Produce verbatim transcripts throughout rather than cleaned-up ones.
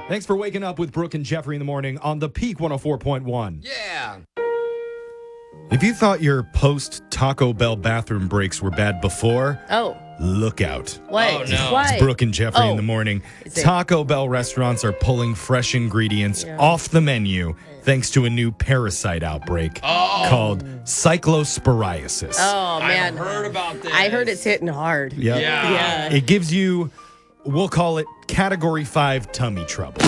Thanks for waking up with Brooke and Jeffrey in the morning on the Peak one oh four point one. Yeah. If you thought your post-Taco Bell bathroom breaks were bad before, Oh, look out. what? Oh, no. Why? It's Brooke and Jeffrey Oh. in the morning. Is it- Taco Bell restaurants are pulling fresh ingredients Yeah. off the menu thanks to a new parasite outbreak Oh. called cyclosporiasis. Oh, man. I've heard about this. I heard it's hitting hard. Yep. Yeah. Yeah. It gives you, we'll call it category five tummy trouble.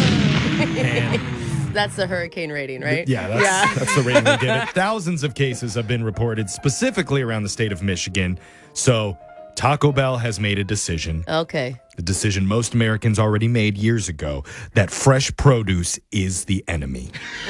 And That's the hurricane rating, right? yeah, that's, that's the rating we give it. Thousands of cases have been reported specifically around the state of Michigan. So Taco Bell has made a decision. Okay. The decision most Americans already made years ago, that fresh produce is the enemy.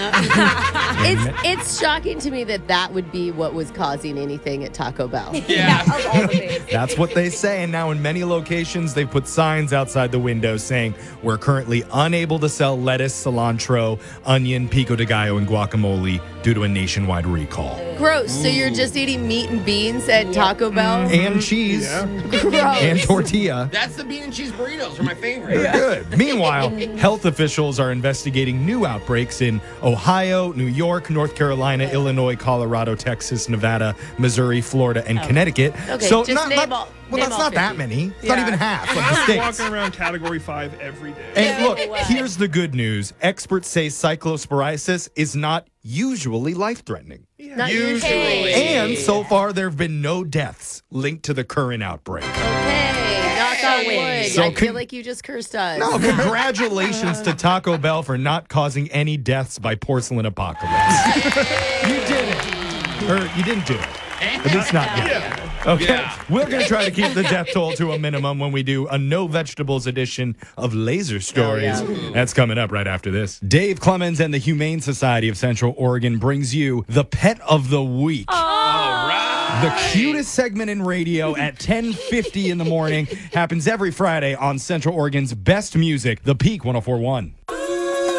It's it's shocking to me that that would be what was causing anything at Taco Bell. Yeah. Of all the things. That's what they say. And now in many locations, they've put signs outside the window saying, we're currently unable to sell lettuce, cilantro, onion, pico de gallo, and guacamole due to a nationwide recall. Gross. So you're just eating meat and beans at Taco Bell? And cheese. Gross. And tortilla. That's the bean and cheese burritos are my favorite. They're good. Meanwhile, health officials are investigating new outbreaks in Ohio, New York, North Carolina, Illinois, Colorado, Texas, Nevada, Missouri, Florida, and Connecticut. Okay, so just not, name not- all- well, name that's all not that fifty. many. It's not Yeah. even half of the I'm states. walking around category five every day. And No look, way. here's the good news. Experts say cyclosporiasis is not usually life-threatening. Not Usually. usually. And so far, there have been no deaths linked to the current outbreak. Okay. Knock on wood. So I con- feel like you just cursed us. No, congratulations to Taco Bell for not causing any deaths by porcelain apocalypse. You did it. Or you didn't do it. At least not yet. Okay. Yeah. We're going to try to keep the death toll to a minimum when we do a no vegetables edition of Laser Stories. Oh, yeah. That's coming up right after this. Dave Clemens and the Humane Society of Central Oregon brings you the Pet of the Week. All right. The cutest segment in radio at ten fifty in the morning happens every Friday on Central Oregon's best music, the Peak one oh four point one.